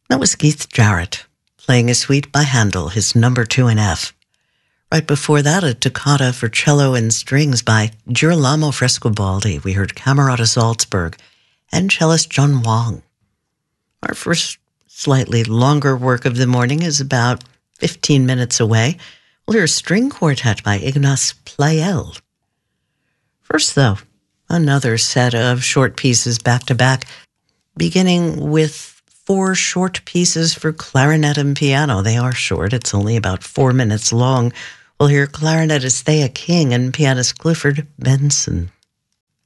That was Keith Jarrett playing a suite by Handel, his number 2 in F. Right before that, a toccata for cello and strings by Girolamo Frescobaldi. We heard Camerata Salzburg and cellist John Wang. Our first slightly longer work of the morning is about 15 minutes away. We'll hear a string quartet by Ignace Pleyel. First, though, another set of short pieces back-to-back, beginning with 4 short pieces for clarinet and piano. They are short. It's only about 4 minutes long. We'll hear clarinetist Thea King and pianist Clifford Benson.